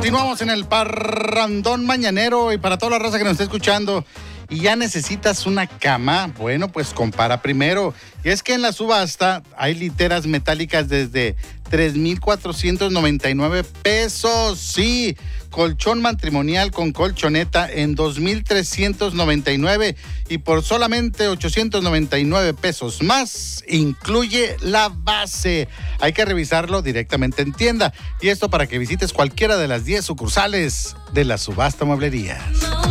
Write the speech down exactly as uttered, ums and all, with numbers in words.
Continuamos en el parrandón mañanero y para toda la raza que nos está escuchando y ya necesitas una cama, bueno, pues compara primero. Y es que en la subasta hay literas metálicas desde tres mil cuatrocientos noventa y nueve pesos. Sí, colchón matrimonial con colchoneta en dos mil trescientos noventa y nueve y por solamente ochocientos noventa y nueve pesos más incluye la base. Hay que revisarlo directamente en tienda y esto para que visites cualquiera de las diez sucursales de la Subasta Mueblería.